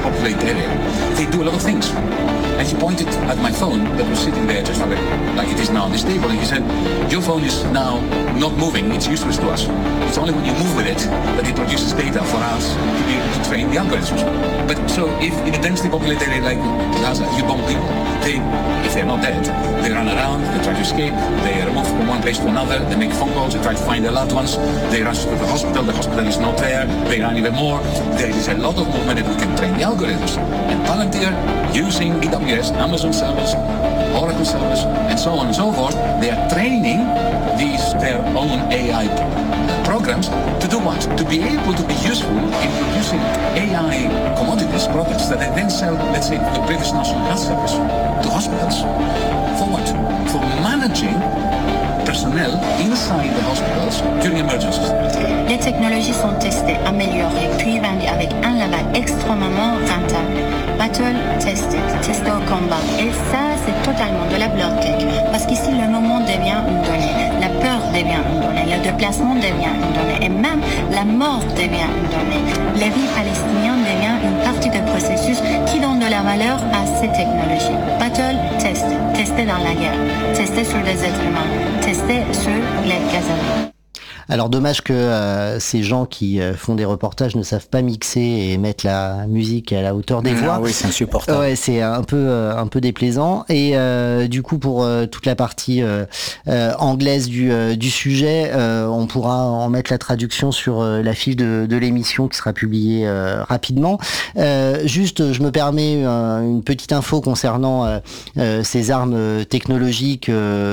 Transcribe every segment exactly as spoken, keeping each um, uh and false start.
populated area, they do a lot of things. And he pointed at my phone that was sitting there just like, like it is now on this table, and he said, your phone is now not moving, it's useless to us. It's only when you move with it that it produces data for us to be able to train the algorithms. But so if in a densely populated area like Gaza, you bomb people, they, if they're not dead, they run around, they try to escape, they are moved from one place to another, they make phone calls, they try to find their loved ones, they rush to the hospital, the hospital is not there, they run even more. There is a lot of movement that we can train the algorithms. And Palantir, using A W S, Amazon servers, Oracle servers, and so on and so forth, they are training these their own A I programs to do what? To be able to be useful in producing A I commodities, products that they then sell, let's say, to the British National Health Service, to hospitals. For what? For managing personnel inside the hospitals during emergencies. Les technologies sont testées, améliorées, puis vendues avec un label extrêmement rentable. Battle, tested, testé au combat. Et ça, c'est totalement de la blockchain. Parce qu'ici, le moment devient une donnée. La peur devient une donnée. Le déplacement devient une donnée. Et même la mort devient une donnée. La vie palestinienne devient une partie du processus qui donne de la valeur à ces technologies. Battle, test. Testé dans la guerre. Testé sur des êtres humains. Testé sur les Gazaouis. Alors dommage que euh, ces gens qui euh, font des reportages ne savent pas mixer et mettre la musique à la hauteur des voix. Ah oui, c'est insupportable. Ouais, c'est un peu euh, un peu déplaisant. Et euh, du coup, pour euh, toute la partie euh, euh, anglaise du euh, du sujet, euh, on pourra en mettre la traduction sur euh, la fiche de, de l'émission qui sera publiée euh, rapidement. Euh, juste, je me permets euh, une petite info concernant euh, euh, ces armes technologiques.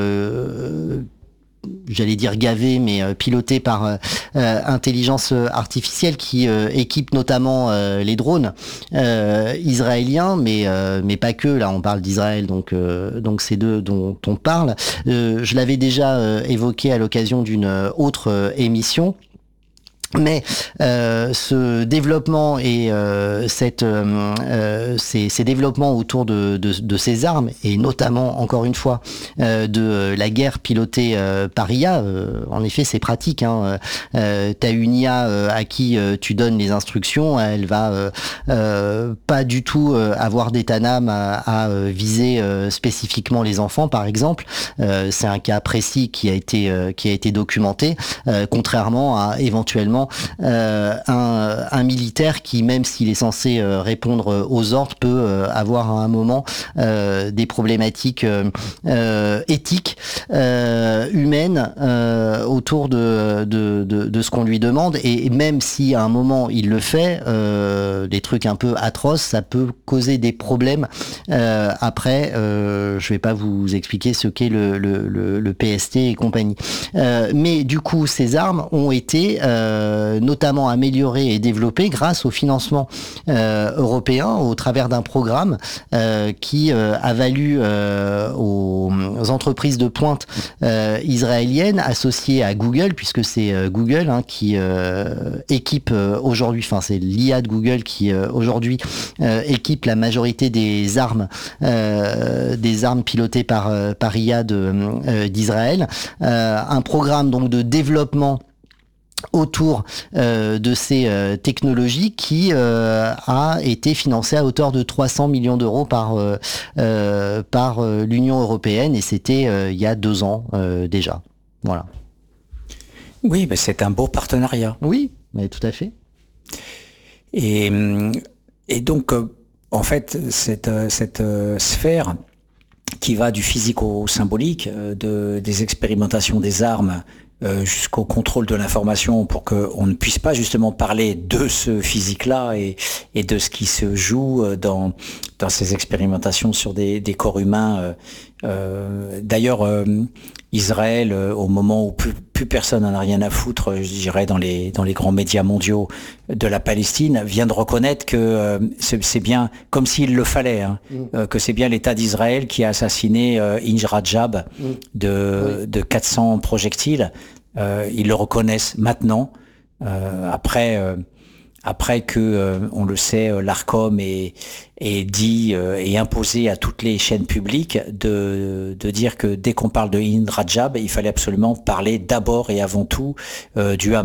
Euh, j'allais dire gavé, mais euh, piloté par euh, euh, intelligence artificielle qui euh, équipe notamment euh, les drones euh, israéliens, mais euh, mais pas que. Là, on parle d'Israël, donc euh, donc c'est d'eux dont on parle. Euh, je l'avais déjà euh, évoqué à l'occasion d'une autre euh, émission. Mais euh, ce développement et euh, cette, euh, ces, ces développements autour de, de, de ces armes, et notamment, encore une fois, euh, de la guerre pilotée euh, par I A, euh, en effet, c'est pratique. Hein. Euh, t'as une I A euh, à qui euh, tu donnes les instructions, elle va euh, euh, pas du tout euh, avoir d'état d'âme à, à euh, viser euh, spécifiquement les enfants, par exemple. Euh, c'est un cas précis qui a été euh, qui a été documenté, euh, contrairement à éventuellement Euh, un, un militaire qui, même s'il est censé euh, répondre aux ordres, peut euh, avoir à un moment euh, des problématiques euh, euh, éthiques, euh, humaines euh, autour de, de, de, de ce qu'on lui demande. Et même si à un moment il le fait, euh, des trucs un peu atroces, ça peut causer des problèmes. Euh, après, euh, je vais pas vous expliquer ce qu'est le, le, le, le P S T et compagnie. Euh, mais du coup, ces armes ont été euh, notamment améliorées et développées grâce au financement euh, européen au travers d'un programme euh, qui euh, a valu euh, aux entreprises de pointe euh, israéliennes associées à Google, puisque c'est euh, Google hein, qui euh, équipe euh, aujourd'hui, enfin c'est l'I A de Google qui euh, aujourd'hui euh, équipe la majorité des armes, euh, des armes pilotées par euh, par I A de, euh, d'Israël. Euh, un programme donc de développement autour euh, de ces euh, technologies qui euh, a été financé à hauteur de trois cents millions d'euros par euh, euh, par euh, l'Union européenne, et c'était euh, il y a deux ans euh, déjà. Voilà. Oui, mais c'est un beau partenariat. Oui, mais tout à fait. Et et donc euh, en fait cette cette euh, sphère qui va du physique au symbolique, euh, de des expérimentations des armes Euh, jusqu'au contrôle de l'information, pour qu'on ne puisse pas justement parler de ce physique-là et, et de ce qui se joue dans, dans ces expérimentations sur des, des corps humains. Euh, euh, d'ailleurs, euh, Israël, euh, au moment où plus, plus personne n'en a rien à foutre, je dirais dans les, dans les grands médias mondiaux de la Palestine, vient de reconnaître que euh, c'est, c'est bien, comme s'il le fallait, hein, mmh. euh, que c'est bien l'État d'Israël qui a assassiné euh, Inj Rajab mmh. de, oui. de quatre cents projectiles. Euh, ils le reconnaissent maintenant, euh, après euh, après que euh, on le sait, l'Arcom est, est dit euh, et imposé à toutes les chaînes publiques de de dire que dès qu'on parle de Inj Rajab, il fallait absolument parler d'abord et avant tout euh, du Hamas.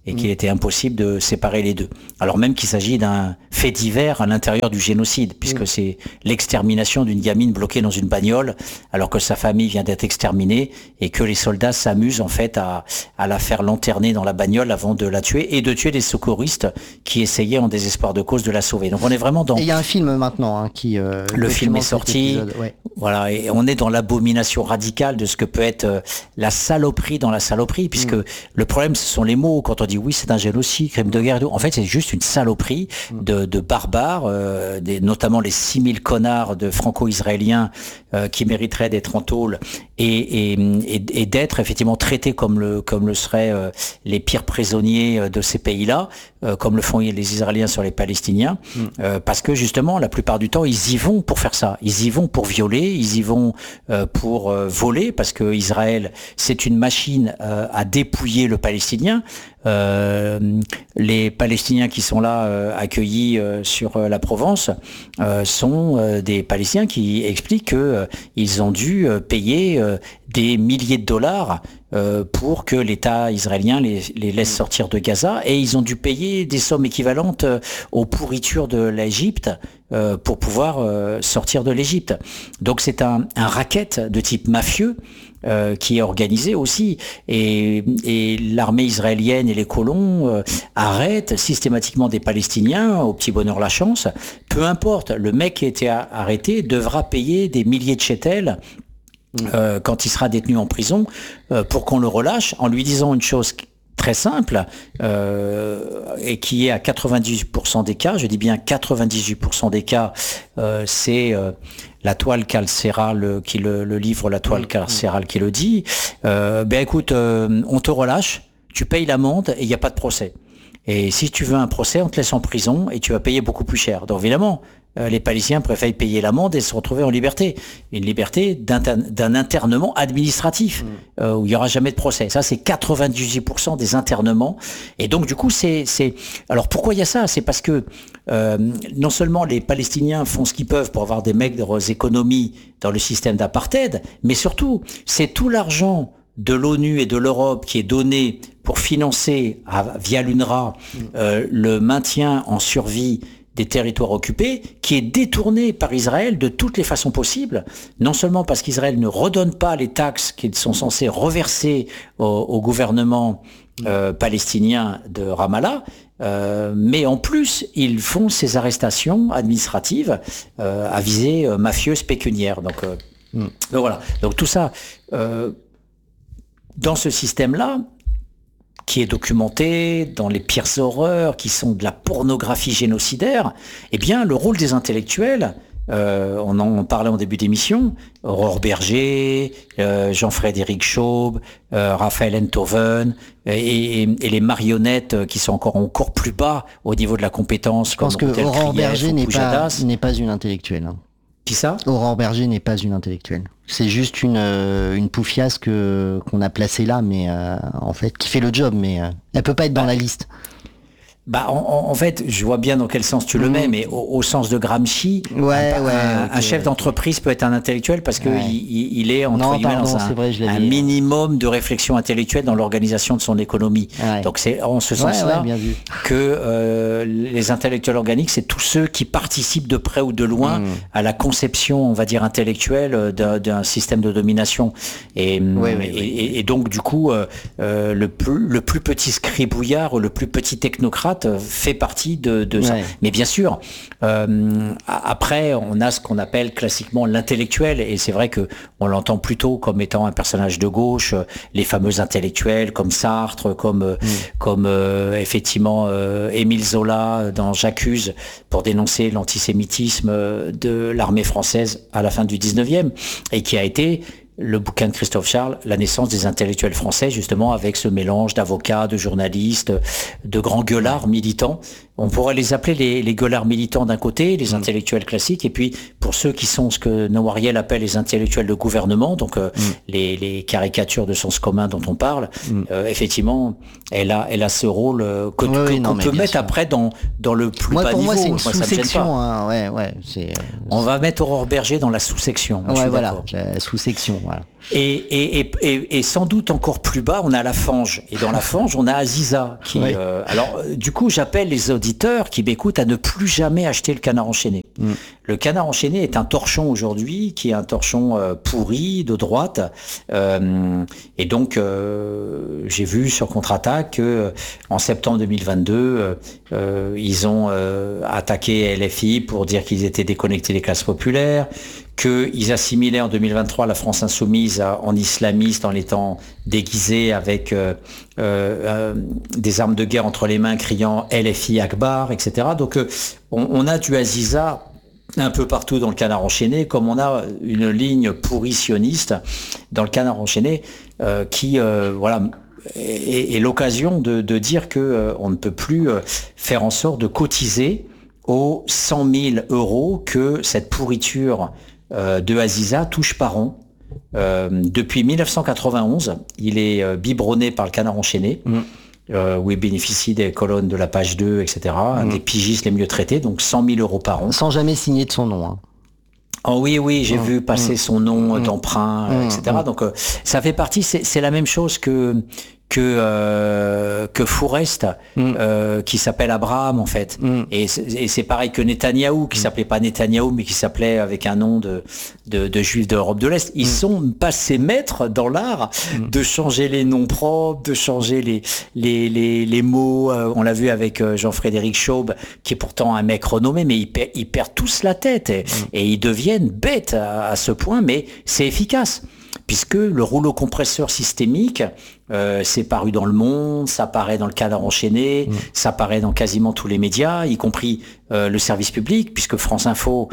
et qu'il était impossible de séparer les deux. Alors même qu'il s'agit d'un fait divers à l'intérieur du génocide, puisque mmh. c'est l'extermination d'une gamine bloquée dans une bagnole, alors que sa famille vient d'être exterminée, et que les soldats s'amusent en fait à, à la faire lanterner dans la bagnole avant de la tuer, et de tuer des secouristes qui essayaient en désespoir de cause de la sauver. Donc on est vraiment dans... Et il y a un film maintenant hein, qui... Euh, le film est sorti, ouais. Voilà, et on est dans l'abomination radicale de ce que peut être euh, la saloperie dans la saloperie, puisque mmh. le problème ce sont les mots. Quand on dit oui c'est un génocide, crime de guerre, en fait c'est juste une saloperie mmh. de, de barbares, euh, des, notamment les six mille connards de franco-israéliens euh, qui mériteraient d'être en tôle et, et, et, et d'être effectivement traités comme le, comme le seraient euh, les pires prisonniers de ces pays-là, euh, comme le font les Israéliens sur les Palestiniens, mmh. euh, parce que justement la plupart du temps ils y vont pour faire ça, ils y vont pour violer, ils y vont euh, pour euh, voler, parce que Israël c'est une machine euh, à dépouiller le Palestinien. Euh, les Palestiniens qui sont là euh, accueillis euh, sur euh, la Provence euh, sont euh, des Palestiniens qui expliquent que euh, ils ont dû euh, payer euh, des milliers de dollars euh, pour que l'État israélien les, les laisse sortir de Gaza, et ils ont dû payer des sommes équivalentes euh, aux pourritures de l'Égypte euh, pour pouvoir euh, sortir de l'Égypte. Donc c'est un, un racket de type mafieux Euh, qui est organisé aussi, et, et l'armée israélienne et les colons euh, arrêtent systématiquement des Palestiniens au petit bonheur la chance. Peu importe, le mec qui a été arrêté devra payer des milliers de shekels euh, quand il sera détenu en prison euh, pour qu'on le relâche, en lui disant une chose très simple euh, et qui est à quatre-vingt-dix-huit pour cent des cas, je dis bien quatre-vingt-dix-huit pour cent des cas, euh, c'est euh, la toile carcérale qui le, le livre, la toile carcérale qui le dit. Euh, ben écoute, euh, on te relâche, tu payes l'amende et il n'y a pas de procès. Et si tu veux un procès, on te laisse en prison et tu vas payer beaucoup plus cher. Donc évidemment, euh, les Palestiniens préfèrent payer l'amende et se retrouver en liberté. Une liberté d'un, d'un internement administratif, mmh. euh, où il n'y aura jamais de procès. Ça, c'est quatre-vingt-dix-huit pour cent des internements. Et donc, du coup, c'est... c'est... Alors, pourquoi il y a ça ? C'est parce que euh, non seulement les Palestiniens font ce qu'ils peuvent pour avoir des maigres économies dans le système d'apartheid, mais surtout, c'est tout l'argent de l'ONU et de l'Europe qui est donné pour financer, à, via l'UNRWA, euh, le maintien en survie des territoires occupés, qui est détourné par Israël de toutes les façons possibles, non seulement parce qu'Israël ne redonne pas les taxes qu'ils sont censés reverser au, au gouvernement euh, palestinien de Ramallah, euh, mais en plus, ils font ces arrestations administratives euh, à visée euh, mafieuse pécuniaire. Donc, euh, mm. donc voilà. Donc tout ça... Euh, Dans ce système-là, qui est documenté dans les pires horreurs, qui sont de la pornographie génocidaire, eh bien, le rôle des intellectuels, euh, on en parlait en début d'émission, Aurore Berger, euh, Jean-Frédéric Chaube, euh, Raphaël Enthoven, et, et, et les marionnettes qui sont encore encore plus bas au niveau de la compétence. Je pense que Aurore Berger n'est pas, n'est pas une intellectuelle. Hein. Qui ça ? Aurore Berger n'est pas une intellectuelle. C'est juste une euh, une poufiasse que qu'on a placée là, mais euh, en fait qui fait le job, mais euh, elle peut pas être dans bah, la liste. Bah en, en fait, je vois bien dans quel sens tu le mets, mais au, au sens de Gramsci, ouais, un, ouais, un, okay, un chef ouais. d'entreprise peut être un intellectuel parce que ouais. il, il est entre non, guillemets pardon, dans un, vrai, un minimum de réflexion intellectuelle dans l'organisation de son économie. Ouais. Donc c'est en ce sens-là ouais, ouais, que euh, les intellectuels organiques, c'est tous ceux qui participent de près ou de loin mmh. à la conception, on va dire intellectuelle d'un, d'un système de domination. Et, ouais, ouais, et, ouais. et, et donc du coup, euh, euh, le plus le plus petit scribouillard ou le plus petit technocrate euh, fait partie de, de ça. Ouais. Mais bien sûr, euh, après, on a ce qu'on appelle classiquement l'intellectuel, et c'est vrai que on l'entend plutôt comme étant un personnage de gauche, les fameux intellectuels comme Sartre, comme mmh. comme euh, effectivement euh, Émile Zola dans J'accuse, pour dénoncer l'antisémitisme de l'armée française à la fin du dix-neuvième, et qui a été le bouquin de Christophe Charles, la naissance des intellectuels français, justement avec ce mélange d'avocats, de journalistes, de grands gueulards militants on pourrait les appeler les, les gueulards militants d'un côté, les mmh. intellectuels classiques, et puis pour ceux qui sont ce que Nouariel appelle les intellectuels de gouvernement, donc euh, mmh. les, les caricatures de sens commun dont on parle, mmh. euh, effectivement, elle a, elle a ce rôle euh, que, oui, que, oui, qu'on peut mettre sûr. après dans, dans le plus moi, bas pour niveau. Moi, c'est une moi, sous-section. Hein, ouais, ouais, c'est, euh, on va mettre Aurore Berger dans la sous-section. Ouais, voilà, la sous-section, voilà. Et, et, et, et, et sans doute encore plus bas, on a la Fange. Et dans la Fange, on a Aziza. Qui, oui. euh, alors, euh, du coup, j'appelle les auditeurs qui m'écoutent à ne plus jamais acheter le Canard enchaîné. Mm. Le Canard enchaîné est un torchon aujourd'hui, qui est un torchon euh, pourri, de droite. Euh, et donc, euh, j'ai vu sur Contre-Attaque que en septembre deux mille vingt-deux, euh, ils ont euh, attaqué L F I pour dire qu'ils étaient déconnectés des classes populaires, qu'ils assimilaient en deux mille vingt-trois la France insoumise en islamiste en étant déguisés avec euh, euh, des armes de guerre entre les mains criant L F I Akbar, et cetera. Donc euh, on, on a du Aziza un peu partout dans le Canard enchaîné, comme on a une ligne pourri-sioniste dans le Canard enchaîné euh, qui euh, voilà est, est l'occasion de, de dire que euh, on ne peut plus euh, faire en sorte de cotiser aux cent mille euros que cette pourriture euh, de Aziza touche par an. Euh, depuis mille neuf cent quatre-vingt-onze, il est euh, biberonné par le Canard enchaîné, mmh. euh, où il bénéficie des colonnes de la page deux, et cetera, mmh. des pigistes les mieux traités, donc cent mille euros par an. Sans jamais signer de son nom. Hein. Oh oui, oui, j'ai mmh. vu passer mmh. son nom mmh. d'emprunt, mmh. et cetera. Donc euh, ça fait partie, c'est, c'est la même chose que que euh, que Fourest, mm. euh, qui s'appelle Abraham en fait, mm. et, c'est, et c'est pareil que Netanyahou, qui mm. s'appelait pas Netanyahou, mais qui s'appelait avec un nom de de, de juif d'Europe de l'Est. Ils mm. sont passés maîtres dans l'art mm. de changer les noms propres, de changer les les les, les mots. Euh, on l'a vu avec euh, Jean-Frédéric Chaube, qui est pourtant un mec renommé, mais ils, per, ils perdent tous la tête et, mm. et ils deviennent bêtes à, à ce point, mais c'est efficace. Puisque le rouleau compresseur systémique, euh, c'est paru dans Le Monde, ça paraît dans le Canard enchaîné, mmh. ça paraît dans quasiment tous les médias, y compris euh, le service public, puisque France Info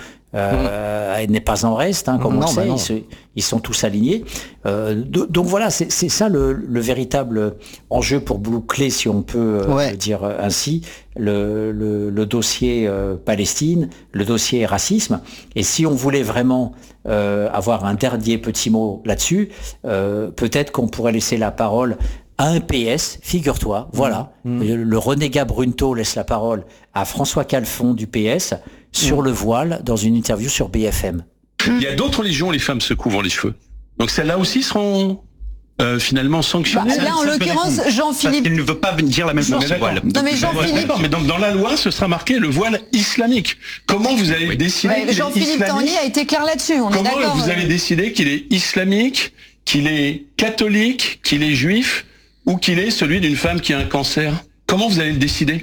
euh, mmh. n'est pas en reste, hein, comme non, on le sait, bah ils, se, ils sont tous alignés. Euh, de, donc voilà, c'est, c'est ça le, le véritable enjeu pour boucler, si on peut euh, ouais. le dire ainsi, le, le, le dossier euh, Palestine, le dossier racisme. Et si on voulait vraiment euh, avoir un dernier petit mot là-dessus, euh, peut-être qu'on pourrait laisser la parole à un P S, figure-toi, mmh. voilà, mmh. Le, le renégat Brunto laisse la parole à François Calfon du P S sur mmh. le voile dans une interview sur B F M. Il y a d'autres religions où les femmes se couvrent les cheveux. Donc celles-là aussi seront euh, finalement sanctionnées. Bah, là, en l'occurrence, Jean-Philippe... Il ne veut pas dire la même chose. Voile. Non, mais Jean-Philippe... Mais donc dans la loi, ce sera marqué le voile islamique. Comment vous allez oui. décider ouais, Jean-Philippe Tanguy a été clair là-dessus, on Comment est d'accord. Comment vous allez décider qu'il est islamique, qu'il est catholique, qu'il est juif, ou qu'il est celui d'une femme qui a un cancer? Comment vous allez le décider?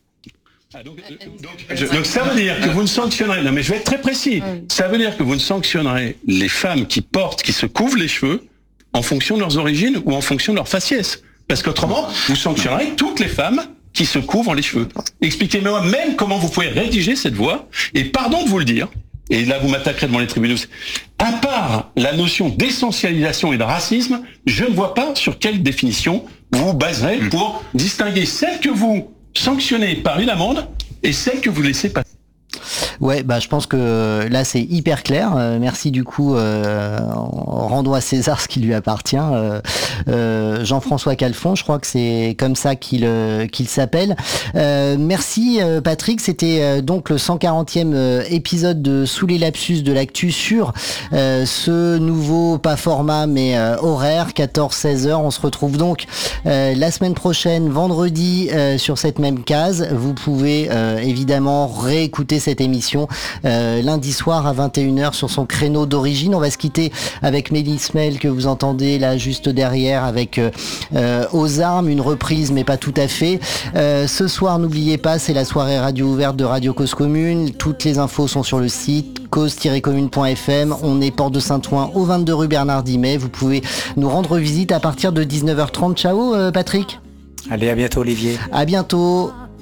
Ah, donc, donc, je, donc ça veut dire que vous ne sanctionnerez, non mais je vais être très précis, ça veut dire que vous ne sanctionnerez les femmes qui portent, qui se couvrent les cheveux en fonction de leurs origines ou en fonction de leur faciès. Parce qu'autrement, vous sanctionnerez toutes les femmes qui se couvrent les cheveux. Expliquez-moi même comment vous pouvez rédiger cette voie, et pardon de vous le dire, et là vous m'attaquerez devant les tribunaux, à part la notion d'essentialisation et de racisme, je ne vois pas sur quelle définition vous vous baserez pour distinguer celle que vous sanctionnez par une amende et celle que vous laissez passer. Ouais, bah je pense que là c'est hyper clair. Euh, merci du coup. Euh, rendons à César ce qui lui appartient. Euh, euh, Jean-François Calfon, je crois que c'est comme ça qu'il euh, qu'il s'appelle. Euh, merci euh, Patrick. C'était euh, donc le cent quarantième euh, épisode de Sous les lapsus de l'actu sur euh, ce nouveau pas format mais euh, horaire quatorze seize heures. On se retrouve donc euh, la semaine prochaine, vendredi, euh, sur cette même case. Vous pouvez euh, évidemment réécouter cette émission euh, lundi soir à vingt et une heures sur son créneau d'origine. On va se quitter avec Mélis Mel que vous entendez là juste derrière avec euh, euh, Aux armes, une reprise mais pas tout à fait. Euh, ce soir, n'oubliez pas, c'est la soirée radio ouverte de Radio Cause Commune. Toutes les infos sont sur le site cause tiret commune point f m. On est porte de Saint-Ouen au vingt-deux rue Bernard Dimet. Vous pouvez nous rendre visite à partir de dix-neuf heures trente. Ciao euh, Patrick. Allez, à bientôt Olivier. À bientôt.